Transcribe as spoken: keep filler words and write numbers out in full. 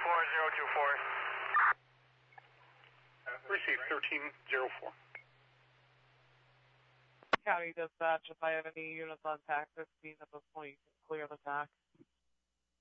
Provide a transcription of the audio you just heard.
four zero two four. Receive thirteen zero four. County dispatch, if I have any units on tack fifteen at this point, you can clear the tack.